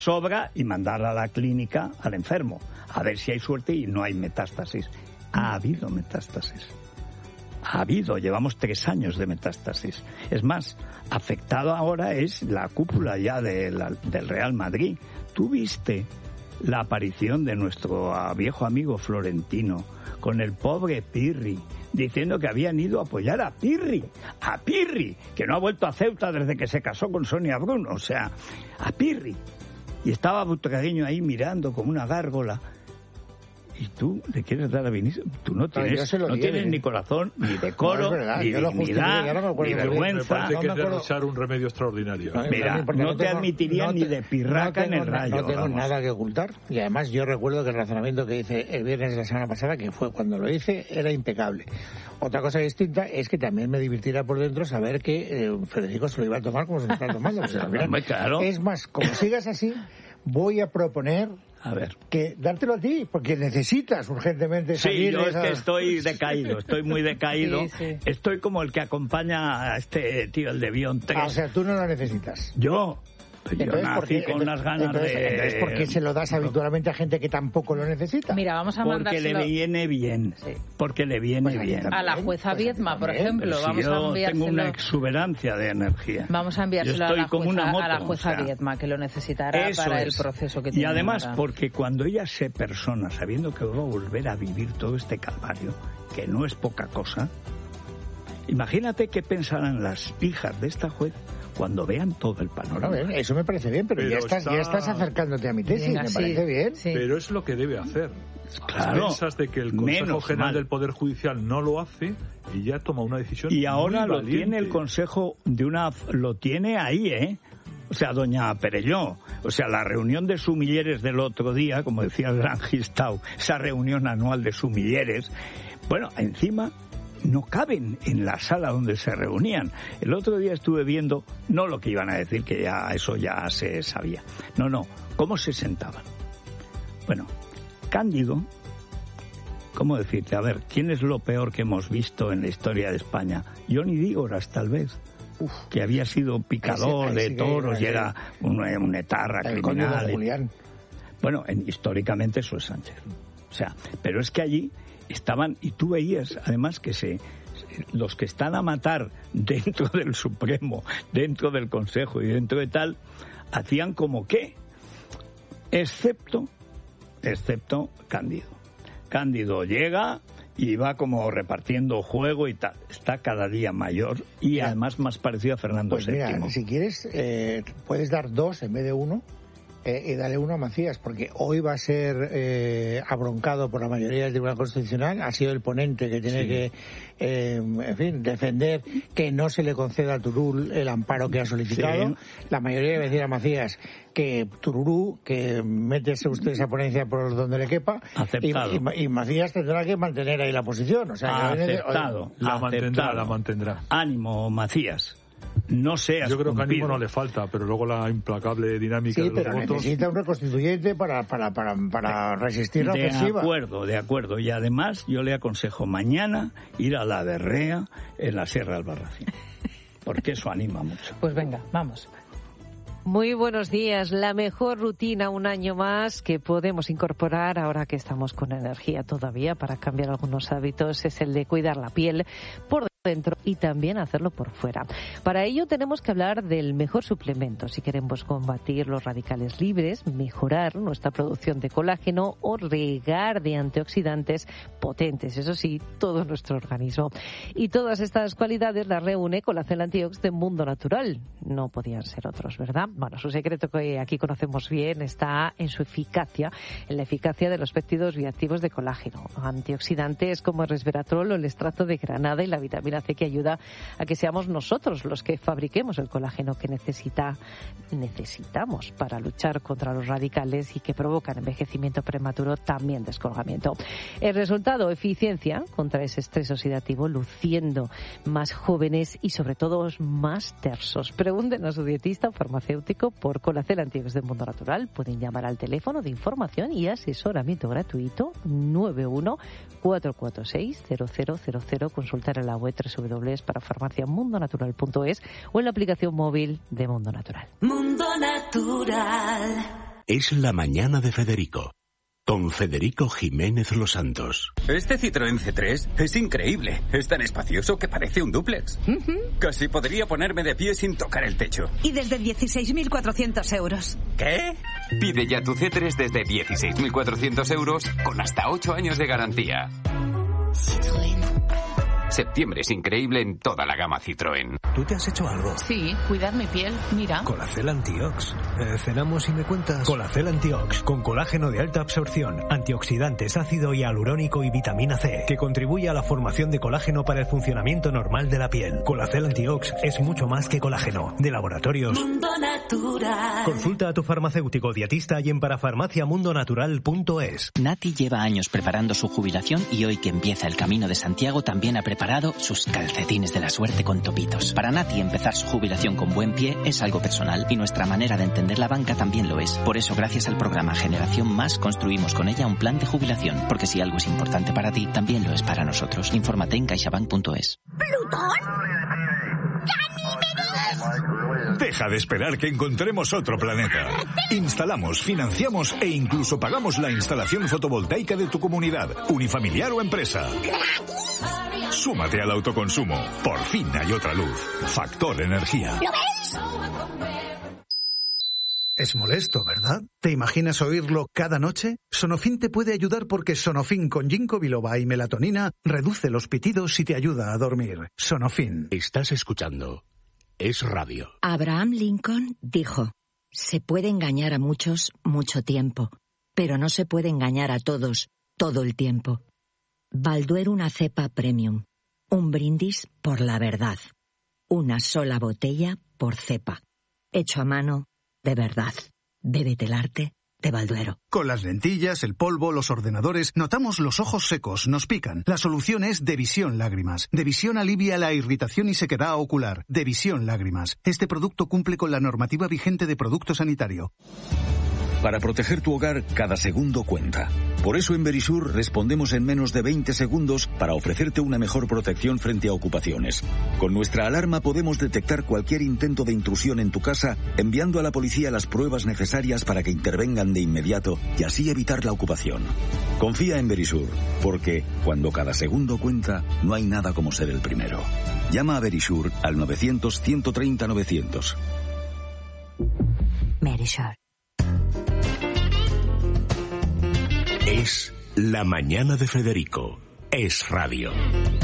sobra y mandar a la clínica al enfermo, a ver si hay suerte y no hay metástasis. Ha habido metástasis. Llevamos 3 años de metástasis. Es más, afectado ahora es la cúpula ya del Real Madrid. ¿Tú viste la aparición de nuestro viejo amigo Florentino con el pobre Pirri, diciendo que habían ido a apoyar a Pirri, que no ha vuelto a Ceuta desde que se casó con Sonia Bruno, o sea, a Pirri? Y estaba Butragueño ahí mirando como una gárgola. ¿Y tú le quieres dar a Vinicius? Tú no tienes ni corazón, ni decoro, ni dignidad, ni vergüenza. Me parece que es derrochar un remedio extraordinario. Mira, no te admitiría ni de pirraca en el Rayo. No tengo nada que ocultar. Y además yo recuerdo que el razonamiento que hice el viernes de la semana pasada, que fue cuando lo hice, era impecable. Otra cosa distinta es que también me divirtiera por dentro saber que Federico se lo iba a tomar como se lo está tomando. O sea, mira, claro. Es más, como sigas así, voy a proponer... A ver. Que dártelo a ti, porque necesitas urgentemente salir. Sí, yo es que estoy decaído, estoy muy decaído. Sí. Estoy como el que acompaña a este tío, el de Bion 3. O sea, tú no lo necesitas. Yo nací con unas ganas de... Entonces, ¿por qué se lo das habitualmente a gente que tampoco lo necesita? Mira, vamos a mandárselo... Porque le viene bien. Sí. Porque le viene bien. A la jueza Viedma, por ejemplo. Vamos a enviárselo... tengo una exuberancia de energía. Vamos a enviárselo a la jueza Viedma, que lo necesitará para el proceso que tiene. Y además, porque cuando ella se persona, sabiendo que va a volver a vivir todo este calvario, que no es poca cosa, imagínate qué pensarán las hijas de esta juez cuando vean todo el panorama. Eso me parece bien, pero ya estás acercándote a mi tesis. Venga, me parece bien. Sí. Pero es lo que debe hacer. Claro. Piensas de que el Consejo General del Poder Judicial no lo hace y ya toma una decisión. Y ahora muy lo tiene el Consejo lo tiene ahí, O sea, doña Perelló, o sea, la reunión de sumilleres del otro día, como decía el gran Gistau, esa reunión anual de sumilleres, bueno, encima no caben en la sala donde se reunían. El otro día estuve viendo, no lo que iban a decir, que ya eso ya se sabía. No, cómo se sentaban. Bueno, Cándido, ¿cómo decirte? A ver, ¿quién es lo peor que hemos visto en la historia de España? Johnny Dígoras, tal vez. Que había sido picador de toros y era un etarra criminal. Bueno, históricamente eso es Sánchez. O sea, pero es que allí estaban, y tú veías además que los que están a matar dentro del Supremo, dentro del Consejo y dentro de tal, hacían como que, excepto Cándido. Cándido llega y va como repartiendo juego y tal. Está cada día mayor y además más parecido a Fernando VII. Mira, si quieres, puedes dar 2 en vez de 1. Y dale 1 a Macías, porque hoy va a ser abroncado por la mayoría del Tribunal Constitucional. Ha sido el ponente que tiene que, defender que no se le conceda a Turul el amparo que ha solicitado. Sí. La mayoría va a decir a Macías que Tururú, que métese usted esa ponencia por donde le quepa. Aceptado. Y Macías tendrá que mantener ahí la posición. O sea, aceptado. La mantendrá. Ánimo, Macías. No seas Yo creo que cumplido. ánimo no le falta, pero luego la implacable dinámica de los votos... Sí, pero necesita un reconstituyente para resistir la ofensiva. De acuerdo. Y además yo le aconsejo mañana ir a la Berrea en la Sierra del Albarracín, porque eso anima mucho. Pues venga, vamos. Muy buenos días. La mejor rutina un año más que podemos incorporar ahora que estamos con energía todavía para cambiar algunos hábitos es el de cuidar la piel por dentro y también hacerlo por fuera. Para ello tenemos que hablar del mejor suplemento si queremos combatir los radicales libres, mejorar nuestra producción de colágeno o regar de antioxidantes potentes, eso sí, todo nuestro organismo. Y todas estas cualidades las reúne Colacel Antiox de Mundo Natural. No podían ser otros, ¿verdad? Bueno, su secreto que aquí conocemos bien está en su eficacia, en la eficacia de los péptidos bioactivos de colágeno, antioxidantes como el resveratrol o el extracto de granada y la vitamina C que ayuda a que seamos nosotros los que fabriquemos el colágeno que necesitamos para luchar contra los radicales y que provocan envejecimiento prematuro, también descolgamiento. El resultado, eficiencia contra ese estrés oxidativo, luciendo más jóvenes y sobre todo más tersos. Pregunten a su dietista o farmacéutico por Colacel Antiox de Mundo Natural. Pueden llamar al teléfono de información y asesoramiento gratuito 91-446-0000, consultar en la web www.parafarmaciamundonatural.es o en la aplicación móvil de Mundo Natural. Mundo Natural. Es la mañana de Federico, con Federico Jiménez Los Santos. Este Citroën C3 es increíble. Es tan espacioso que parece un dúplex. Casi podría ponerme de pie sin tocar el techo. Y desde 16.400 euros. ¿Qué? Pide ya tu C3 desde 16.400 euros con hasta 8 años de garantía. Citroën. Septiembre es increíble en toda la gama Citroën. ¿Tú te has hecho algo? Sí, cuidar mi piel, mira. Colacel Antiox. Cenamos y me cuentas. Colacel Antiox, con colágeno de alta absorción, antioxidantes, ácido hialurónico y vitamina C, que contribuye a la formación de colágeno para el funcionamiento normal de la piel. Colacel Antiox es mucho más que colágeno. De Laboratorios Mundo Natural. Consulta a tu farmacéutico dietista y en parafarmaciamundonatural.es. Nati lleva años preparando su jubilación y hoy que empieza el Camino de Santiago también ha preparado sus calcetines de la suerte con topitos. Para Nati empezar su jubilación con buen pie es algo personal y nuestra manera de entender la banca también lo es. Por eso, gracias al programa Generación Más, construimos con ella un plan de jubilación. Porque si algo es importante para ti, también lo es para nosotros. Infórmate en caixabank.es. ¿Plutón? Deja de esperar que encontremos otro planeta. Instalamos, financiamos e incluso pagamos la instalación fotovoltaica de tu comunidad, unifamiliar o empresa. Súmate al autoconsumo. Por fin hay otra luz. Factor Energía. ¿Lo ves? Es molesto, ¿verdad? ¿Te imaginas oírlo cada noche? Sonofin te puede ayudar porque Sonofin con ginkgo biloba y melatonina reduce los pitidos y te ayuda a dormir. Sonofin. Estás escuchando Es Radio. Abraham Lincoln dijo: se puede engañar a muchos mucho tiempo, pero no se puede engañar a todos todo el tiempo. Balduero, una cepa premium. Un brindis por la verdad. Una sola botella por cepa. Hecho a mano, de verdad. Bébete el arte de Balduero. Con las lentillas, el polvo, los ordenadores, notamos los ojos secos, nos pican. La solución es Devisión Lágrimas. Devisión alivia la irritación y sequedad ocular. Devisión Lágrimas. Este producto cumple con la normativa vigente de producto sanitario. Para proteger tu hogar, cada segundo cuenta. Por eso en Verisur respondemos en menos de 20 segundos para ofrecerte una mejor protección frente a ocupaciones. Con nuestra alarma podemos detectar cualquier intento de intrusión en tu casa, enviando a la policía las pruebas necesarias para que intervengan de inmediato y así evitar la ocupación. Confía en Verisur, porque cuando cada segundo cuenta, no hay nada como ser el primero. Llama a Verisur al 900-130-900. Verisur. Es la mañana de Federico. Es Radio.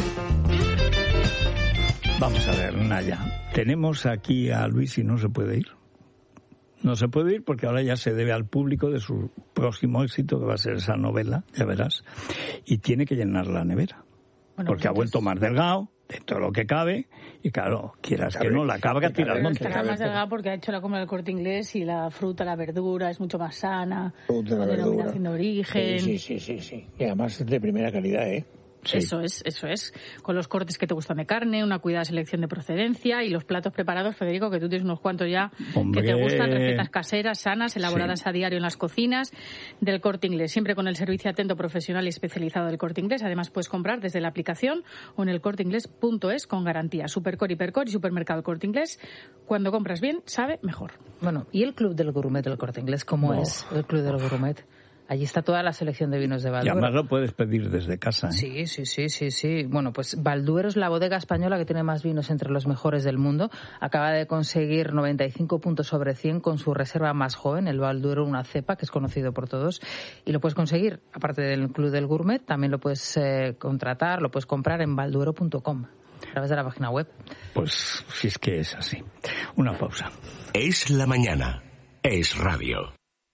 Vamos a ver, Naya. Tenemos aquí a Luis y no se puede ir. No se puede ir porque ahora ya se debe al público de su próximo éxito, que va a ser esa novela, ya verás. Y tiene que llenar la nevera. Bueno, porque ha vuelto más delgado, dentro de lo que cabe, y claro, quieras que no, la cabra tira al monte. Estará más delgada porque ha hecho la compra del Corte Inglés y la fruta, la verdura es mucho más sana. Fruta, la denominación de origen. Sí. Y además es de primera calidad, ¿eh? Sí. Eso es. Con los cortes que te gustan de carne, una cuidada selección de procedencia y los platos preparados, Federico, que tú tienes unos cuantos ya. ¡Hombre! Que te gustan, recetas caseras, sanas, elaboradas a diario en las cocinas del Corte Inglés, siempre con el servicio atento, profesional y especializado del Corte Inglés. Además puedes comprar desde la aplicación o en el corteinglés.es con garantía. Supercor, Hipercor y Supermercado Corte Inglés. Cuando compras bien, sabe mejor. Bueno, ¿y el Club del Gourmet del Corte Inglés? ¿Cómo es el Club del Gourmet? Allí está toda la selección de vinos de Balduero. Y además lo puedes pedir desde casa, ¿eh? Sí. Bueno, pues Balduero es la bodega española que tiene más vinos entre los mejores del mundo. Acaba de conseguir 95 puntos sobre 100 con su reserva más joven, el Balduero, una cepa, que es conocido por todos. Y lo puedes conseguir, aparte del Club del Gourmet, también lo puedes contratar, lo puedes comprar en balduero.com, a través de la página web. Pues si es que es así. Una pausa. Es la mañana. Es Radio.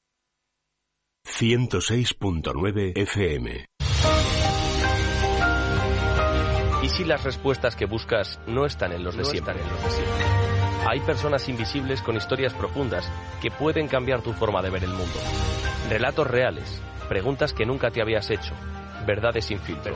106.9 FM. ¿Y si las respuestas que buscas no están en los de siempre? Hay personas invisibles con historias profundas que pueden cambiar tu forma de ver el mundo. Relatos reales, preguntas que nunca te habías hecho, verdades sin filtro.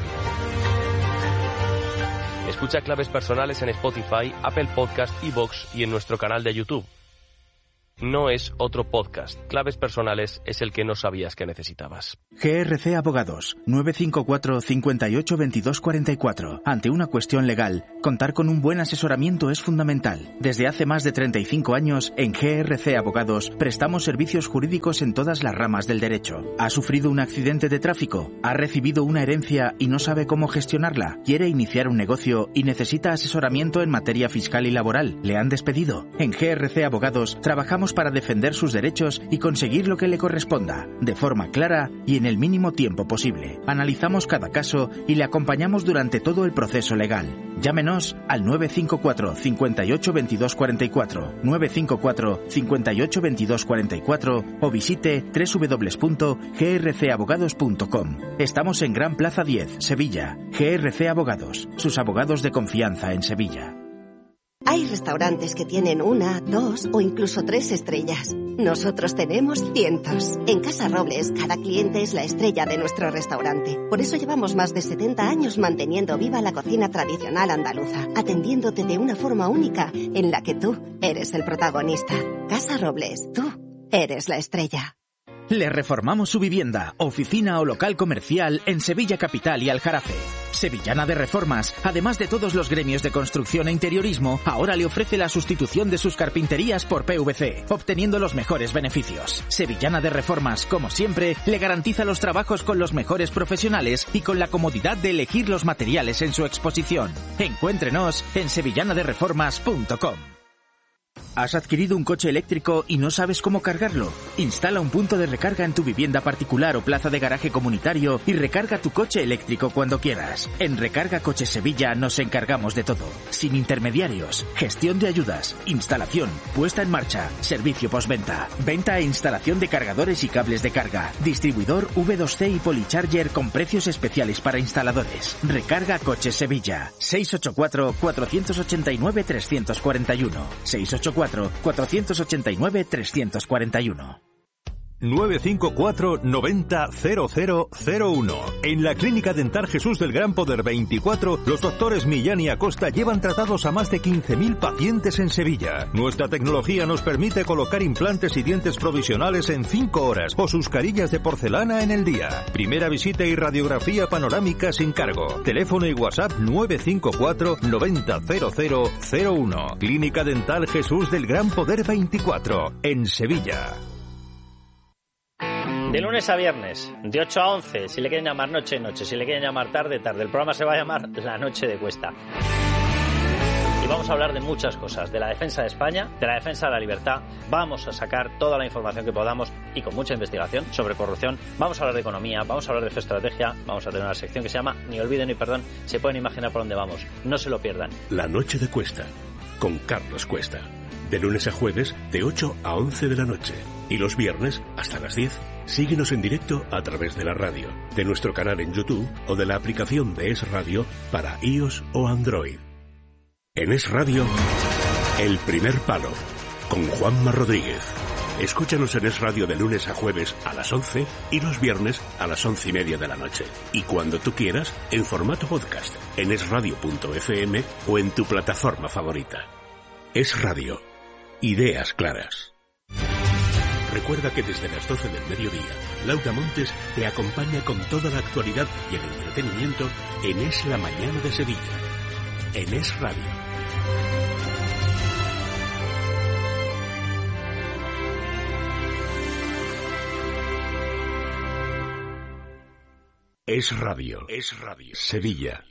Escucha Claves Personales en Spotify, Apple Podcast, iVoox y en nuestro canal de YouTube. no es otro podcast. Claves personales es el que no sabías que necesitabas. GRC Abogados, 954 58 22 44. Ante una cuestión legal, contar con un buen asesoramiento es fundamental. Desde hace más de 35 años, en GRC Abogados, prestamos servicios jurídicos en todas las ramas del derecho. ¿Ha sufrido un accidente de tráfico? ¿Ha recibido una herencia y no sabe cómo gestionarla? ¿Quiere iniciar un negocio y necesita asesoramiento en materia fiscal y laboral? ¿Le han despedido? En GRC Abogados, trabajamos para defender sus derechos y conseguir lo que le corresponda, de forma clara y en el mínimo tiempo posible. Analizamos cada caso y le acompañamos durante todo el proceso legal. Llámenos al 954 58 22 44, 954 58 22 44 o visite www.grcabogados.com. Estamos en Gran Plaza 10, Sevilla. GRC Abogados, sus abogados de confianza en Sevilla. Hay restaurantes que tienen 1, 2 o incluso 3 estrellas. Nosotros tenemos cientos. En Casa Robles, cada cliente es la estrella de nuestro restaurante. Por eso llevamos más de 70 años manteniendo viva la cocina tradicional andaluza, atendiéndote de una forma única en la que tú eres el protagonista. Casa Robles, tú eres la estrella. Le reformamos su vivienda, oficina o local comercial en Sevilla Capital y Aljarafe. Sevillana de Reformas, además de todos los gremios de construcción e interiorismo, ahora le ofrece la sustitución de sus carpinterías por PVC, obteniendo los mejores beneficios. Sevillana de Reformas, como siempre, le garantiza los trabajos con los mejores profesionales y con la comodidad de elegir los materiales en su exposición. Encuéntrenos en sevillanadereformas.com. ¿Has adquirido un coche eléctrico y no sabes cómo cargarlo? Instala un punto de recarga en tu vivienda particular o plaza de garaje comunitario y recarga tu coche eléctrico cuando quieras. En Recarga Coches Sevilla nos encargamos de todo. Sin intermediarios, gestión de ayudas, instalación, puesta en marcha, servicio postventa, venta e instalación de cargadores y cables de carga, distribuidor V2C y Policharger con precios especiales para instaladores. Recarga Coches Sevilla. 684 489 341. 684 489 341. 954 90 0001. En la Clínica Dental Jesús del Gran Poder 24, los doctores Millán y Acosta llevan tratados a más de 15.000 pacientes en Sevilla. Nuestra tecnología nos permite colocar implantes y dientes provisionales en 5 horas o sus carillas de porcelana en el día. Primera visita y radiografía panorámica sin cargo. Teléfono y WhatsApp 954 90 0001. Clínica Dental Jesús del Gran Poder 24, en Sevilla. De lunes a viernes, de 8 a 11, si le quieren llamar noche, noche, si le quieren llamar tarde, tarde. El programa se va a llamar La Noche de Cuesta. Y vamos a hablar de muchas cosas, de la defensa de España, de la defensa de la libertad. Vamos a sacar toda la información que podamos y con mucha investigación sobre corrupción. Vamos a hablar de economía, vamos a hablar de geoestrategia, vamos a tener una sección que se llama Ni olvido ni perdón. Se pueden imaginar por dónde vamos, no se lo pierdan. La Noche de Cuesta, con Carlos Cuesta. De lunes a jueves, de 8 a 11 de la noche. Y los viernes, hasta las 10. Síguenos en directo a través de la radio, de nuestro canal en YouTube o de la aplicación de Es Radio para iOS o Android. En Es Radio, El Primer Palo, con Juanma Rodríguez. Escúchanos en Es Radio de lunes a jueves a las 11 y los viernes a las 11:30 de la noche. Y cuando tú quieras, en formato podcast, en esradio.fm o en tu plataforma favorita. Es Radio. Ideas claras. Recuerda que desde las 12 del mediodía, Laura Montes te acompaña con toda la actualidad y el entretenimiento en Es la Mañana de Sevilla, en Es Radio. Es Radio. Es Radio. Sevilla.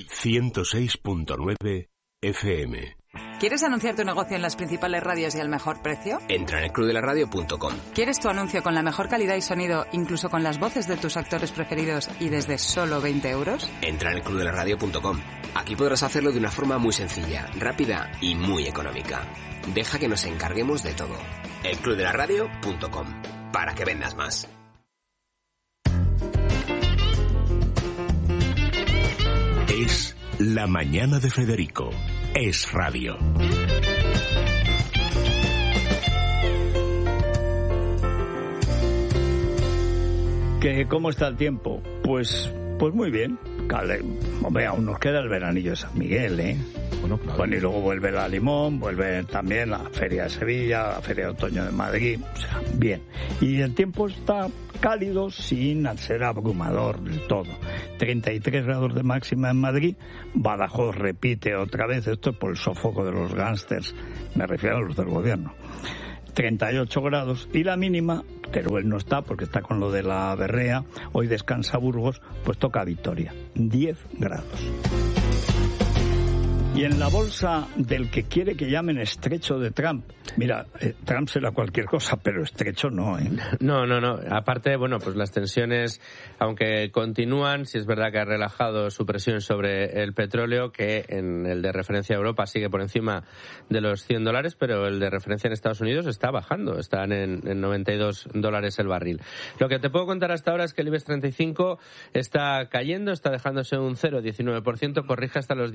106.9 FM. ¿Quieres anunciar tu negocio en las principales radios y al mejor precio? Entra en elclubdelaradio.com. ¿Quieres tu anuncio con la mejor calidad y sonido, incluso con las voces de tus actores preferidos y desde solo 20 euros? Entra en elclubdelaradio.com. Aquí podrás hacerlo de una forma muy sencilla, rápida y muy económica. Deja que nos encarguemos de todo. elclubdelaradio.com. Para que vendas más. Es La Mañana de Federico. Es Radio. ¿Cómo está el tiempo? Pues muy bien. Hombre, aún nos queda el veranillo de San Miguel, ¿eh? Bueno, claro. Bueno, y luego vuelve la Limón, vuelve también la Feria de Sevilla, la Feria de Otoño de Madrid, o sea, bien. Y el tiempo está cálido sin ser abrumador del todo. 33 grados de máxima en Madrid, Badajoz repite otra vez, esto es por el sofoco de los gángsters, me refiero a los del gobierno. 38 grados y la mínima, Teruel no está porque está con lo de la berrea, hoy descansa Burgos, pues toca Vitoria, 10 grados. Y en la bolsa del que quiere que llamen estrecho de Trump, mira, Trump será cualquier cosa, pero estrecho no, ¿eh? No. Aparte, bueno, pues las tensiones, aunque continúan, sí es verdad que ha relajado su presión sobre el petróleo, que en el de referencia a Europa sigue por encima de los $100, pero el de referencia en Estados Unidos está bajando, están en $92 el barril. Lo que te puedo contar hasta ahora es que el IBEX 35 está cayendo, está dejándose un 0,19%, corrige hasta los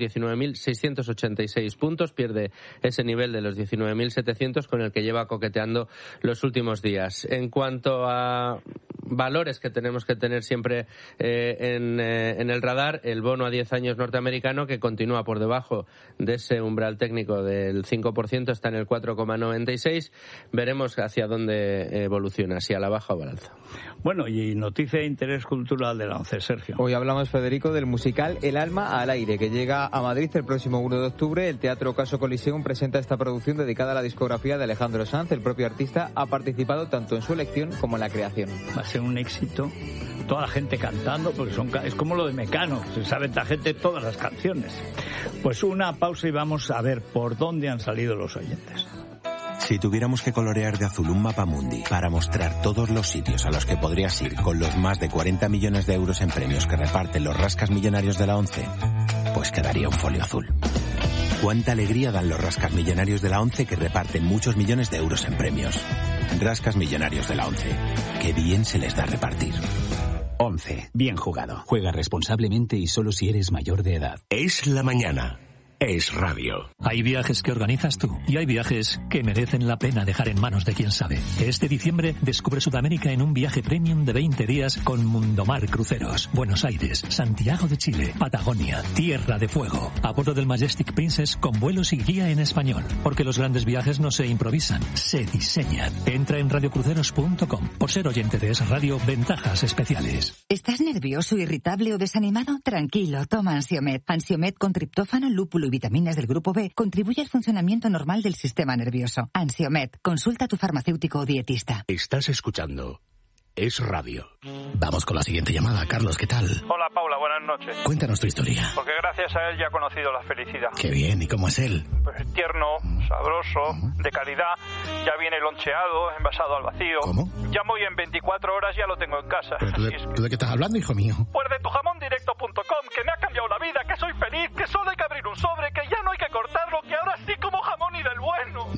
19.686 puntos, pierde ese nivel de los 19.700 con el que lleva coqueteando los últimos días. En cuanto a valores que tenemos que tener siempre en el radar, el bono a 10 años norteamericano, que continúa por debajo de ese umbral técnico del 5%, está en el 4,96. Veremos hacia dónde evoluciona, si a la baja o al alza. Bueno, y noticia de interés cultural de la ONCE, Sergio. Hoy hablamos, Federico, del musical El alma al aire, que llega a Madrid el próximo 1 de octubre. El Teatro Caso Coliseum presenta esta producción dedicada a la discografía de Alejandro Sanz. El propio artista ha participado tanto en su elección como en la creación. Va a ser un éxito, toda la gente cantando, porque es como lo de Mecano, se sabe la gente todas las canciones. Pues una pausa y vamos a ver por dónde han salido los oyentes. Si tuviéramos que colorear de azul un mapamundi para mostrar todos los sitios a los que podrías ir con los más de 40 millones de euros en premios que reparten los rascas millonarios de la ONCE, pues quedaría un folio azul. Cuánta alegría dan los rascas millonarios de la ONCE que reparten muchos millones de euros en premios. Rascas millonarios de la ONCE. Qué bien se les da repartir. ONCE. Bien jugado. Juega responsablemente y solo si eres mayor de edad. Es la mañana. Es radio. Hay viajes que organizas tú y hay viajes que merecen la pena dejar en manos de quien sabe. Este diciembre descubre Sudamérica en un viaje premium de 20 días con Mundomar Cruceros. Buenos Aires, Santiago de Chile, Patagonia, Tierra de Fuego. A bordo del Majestic Princess con vuelos y guía en español. Porque los grandes viajes no se improvisan, se diseñan. Entra en radiocruceros.com. Por ser oyente de Es Radio, ventajas especiales. ¿Estás nervioso, irritable o desanimado? Tranquilo, toma Ansiomed. Ansiomed con triptófano, lúpulo y vitaminas del grupo B contribuye al funcionamiento normal del sistema nervioso. Ansiomed, consulta a tu farmacéutico o dietista. Estás escuchando Es Radio. Vamos con la siguiente llamada. Carlos, ¿qué tal? Hola, Paula, buenas noches. Cuéntanos tu historia. Porque gracias a él ya he conocido la felicidad. Qué bien, ¿y cómo es él? Pues tierno, sabroso, de calidad, ya viene loncheado, envasado al vacío. ¿Cómo? Llamo y en 24 horas ya lo tengo en casa. ¿Pero tú de qué estás hablando, hijo mío? Pues de tujamondirecto.com, que me ha cambiado la vida, que soy feliz, que solo hay que abrir un sobre, que ya no hay que cortarlo, que ahora sí como jamón y del bueno.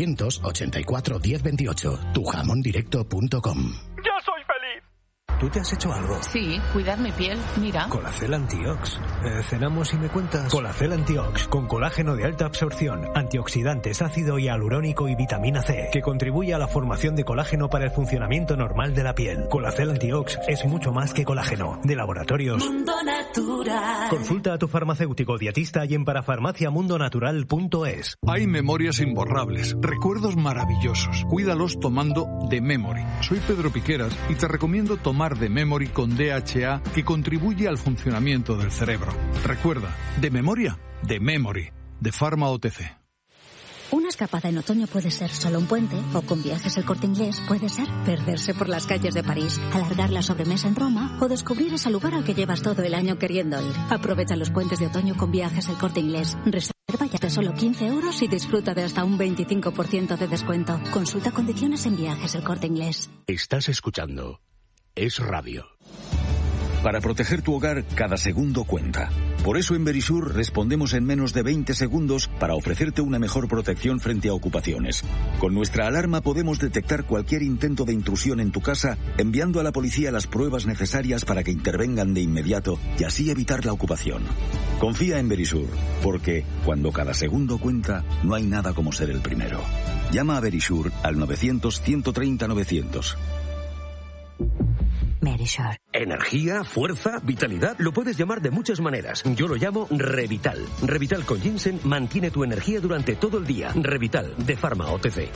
984 1028, tujamondirecto.com. Yo soy feliz. ¿Tú te has hecho algo? Sí, cuidar mi piel, mira. Colacel Antiox. ¿Cenamos y me cuentas? Colacel Antiox, con colágeno de alta absorción, antioxidantes, ácido hialurónico y vitamina C, que contribuye a la formación de colágeno para el funcionamiento normal de la piel. Colacel Antiox es mucho más que colágeno. De Laboratorios Mundo Natural. Consulta a tu farmacéutico dietista y en parafarmaciamundonatural.es. Hay memorias imborrables, recuerdos maravillosos. Cuídalos tomando The Memory. Soy Pedro Piqueras y te recomiendo tomar The Memory con DHA, que contribuye al funcionamiento del cerebro. Recuerda, de memoria, The Memory, de Pharma OTC. Una escapada en otoño puede ser solo un puente, o con Viajes El Corte Inglés puede ser perderse por las calles de París, alargar la sobremesa en Roma o descubrir ese lugar al que llevas todo el año queriendo ir. Aprovecha los puentes de otoño con Viajes El Corte Inglés. Reserva ya de solo 15 euros y disfruta de hasta un 25% de descuento. Consulta condiciones en Viajes El Corte Inglés. Estás escuchando Es Radio. Para proteger tu hogar, cada segundo cuenta. Por eso en Verisur respondemos en menos de 20 segundos para ofrecerte una mejor protección frente a ocupaciones. Con nuestra alarma podemos detectar cualquier intento de intrusión en tu casa, enviando a la policía las pruebas necesarias para que intervengan de inmediato y así evitar la ocupación. Confía en Verisur, porque cuando cada segundo cuenta, no hay nada como ser el primero. Llama a Verisur al 900 130 900. Medisure. Energía, fuerza, vitalidad, lo puedes llamar de muchas maneras. Yo lo llamo Revital. Revital con ginseng mantiene tu energía durante todo el día. Revital, de Pharma OTC.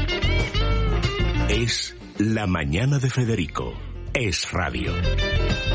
Es La Mañana de Federico. Es radio.